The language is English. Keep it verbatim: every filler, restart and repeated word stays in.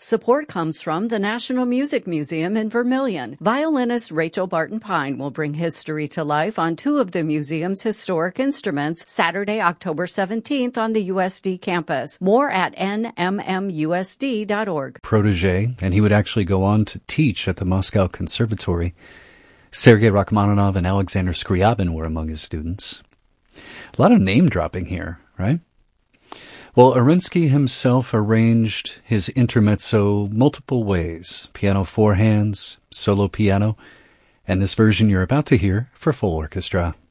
Support comes from the National Music Museum in Vermilion. Violinist Rachel Barton Pine will bring history to life on two of the museum's historic instruments Saturday, October seventeenth on the U S D campus. More at N M M U S D dot org. Protege, and he would actually go on to teach at the Moscow Conservatory. Sergei Rachmaninoff and Alexander Scriabin were among his students. A lot of name dropping here, right? Well, Arinsky himself arranged his intermezzo multiple ways. Piano four hands, solo piano, and this version you're about to hear for full orchestra.